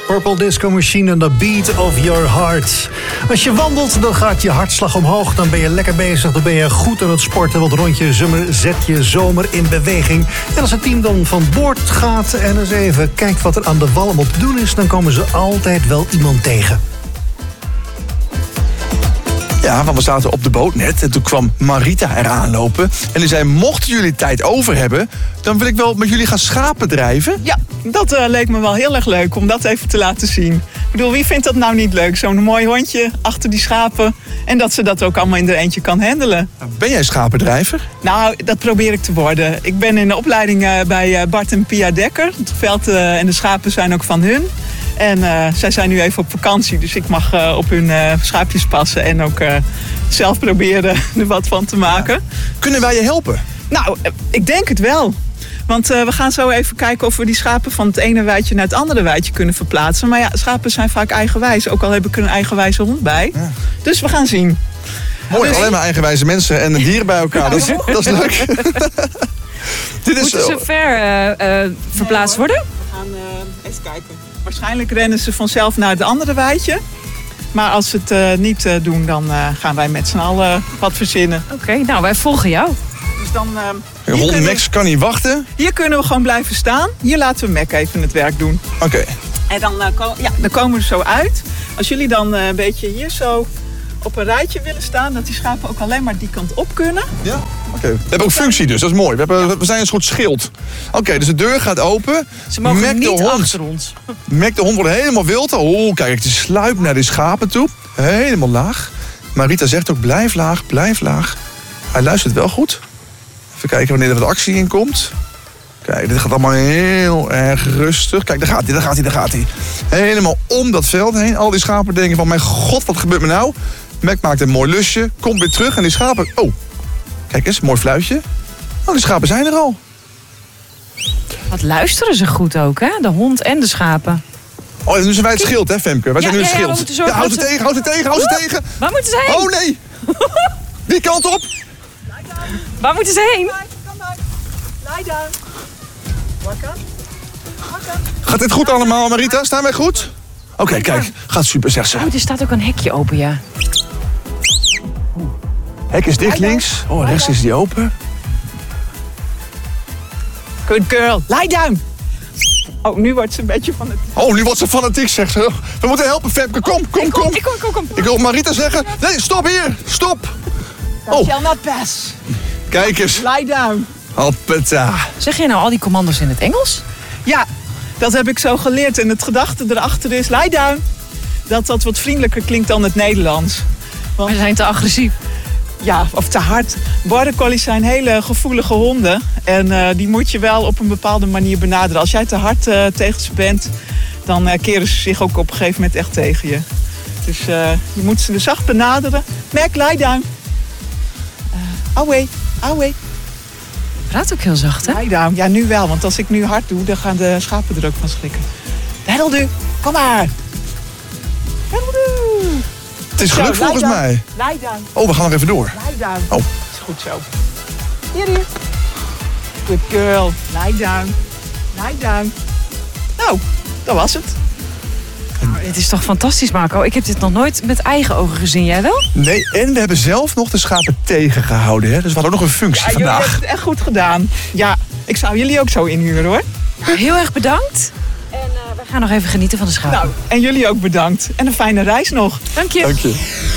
Purple Disco Machine en The Beat of Your Heart. Als je wandelt, dan gaat je hartslag omhoog. Dan ben je lekker bezig, dan ben je goed aan het sporten. Want rond je zomer zet je zomer in beweging. En als het team dan van boord gaat en eens even kijkt wat er aan de wal allemaal te doen is... dan komen ze altijd wel iemand tegen. Ja, want we zaten op de boot net en toen kwam Marita eraan lopen. En die zei, mochten jullie tijd over hebben... dan wil ik wel met jullie gaan schapen drijven. Ja, dat leek me wel heel erg leuk om dat even te laten zien. Ik bedoel, wie vindt dat nou niet leuk? Zo'n mooi hondje achter die schapen. En dat ze dat ook allemaal in er eentje kan handelen. Ben jij schapendrijver? Nou, dat probeer ik te worden. Ik ben in de opleiding bij Bart en Pia Dekker. Het veld en de schapen zijn ook van hun. En zij zijn nu even op vakantie, dus ik mag op hun schaapjes passen en ook zelf proberen er wat van te maken. Ja. Kunnen wij je helpen? Nou, ik denk het wel. Want we gaan zo even kijken of we die schapen van het ene weidje naar het andere weidje kunnen verplaatsen. Maar ja, schapen zijn vaak eigenwijs, ook al heb ik er een eigenwijze hond bij. Ja. Dus we gaan zien. Mooi, alleen maar eigenwijze mensen en dieren bij elkaar, dat is leuk. Moeten ze ver verplaatst worden? We gaan eens kijken. Waarschijnlijk rennen ze vanzelf naar het andere weidje. Maar als ze het niet doen, dan gaan wij met z'n allen wat verzinnen. Oké, nou, wij volgen jou. Dus dan, hond Max kan niet wachten. Hier kunnen we gewoon blijven staan. Hier laten we Mac even het werk doen. Oké. En dan, dan komen we er zo uit. Als jullie dan een beetje hier zo op een rijtje willen staan... dat die schapen ook alleen maar die kant op kunnen. Ja, oké. We hebben ook functie dus, dat is mooi. We zijn een soort schild. Oké, dus de deur gaat open. Ze mogen niet achter ons. Mac de hond wordt helemaal wild. Oh, kijk, die sluipt naar die schapen toe. Helemaal laag. Marita zegt ook, blijf laag, blijf laag. Hij luistert wel goed. Even kijken wanneer er wat actie in komt. Kijk, dit gaat allemaal heel erg rustig. Kijk, daar gaat hij. Helemaal om dat veld heen. Al die schapen denken van, mijn god, wat gebeurt me nou? Mac maakt een mooi lusje, komt weer terug en die schapen... Oh, kijk eens, mooi fluitje. Oh, die schapen zijn er al. Wat luisteren ze goed ook, hè? De hond en de schapen. Oh, nu zijn wij het schild, hè, Femke? Wij zijn nu het schild. Ja, houd ze tegen. Waar moeten ze heen? Oh, nee. Die kant op. Waar moeten ze heen? Lie down. Wakker. Gaat dit goed allemaal, Marita? Staan wij goed? Oké, kijk. Gaat super, zegt ze. Oh, er staat ook een hekje open, ja. Hek is dicht links. Oh, rechts is die open. Good girl. Lie down. Oh, nu wordt ze een beetje fanatiek. Oh, nu wordt ze fanatiek, zegt ze. We moeten helpen, Femke. Kom. Ik wil Marita zeggen. Nee, stop hier. Stop. Dat shall not pass. Kijk eens. Lie down. Hoppata. Zeg je nou al die commando's in het Engels? Ja, dat heb ik zo geleerd. En het gedachte erachter is, lie down. Dat wat vriendelijker klinkt dan het Nederlands. Want we zijn te agressief. Ja, of te hard. Border collies zijn hele gevoelige honden. En die moet je wel op een bepaalde manier benaderen. Als jij te hard tegen ze bent, dan keren ze zich ook op een gegeven moment echt tegen je. Dus je moet ze zacht benaderen. Mac, lie down. Away. Praat ook heel zacht, hè? Lie down. Ja, nu wel. Want als ik nu hard doe, dan gaan de schapen er ook van schrikken. That'll do. Kom maar. That'll do. Het is gelukt volgens mij. Lie down. Oh, we gaan nog even door. Lie down. Oh. Is goed zo. Hier. Good girl. Lie down. Lie down. Nou, dat was het. Nou, dit is toch fantastisch, Marco? Ik heb dit nog nooit met eigen ogen gezien. Jij wel? Nee, en we hebben zelf nog de schapen tegengehouden. Hè? Dus we hadden ook nog een functie vandaag. Jullie hebben het echt goed gedaan. Ja, ik zou jullie ook zo inhuren, hoor. Heel erg bedankt. En we gaan nog even genieten van de schapen. Nou, en jullie ook bedankt. En een fijne reis nog. Dank je. Dank je.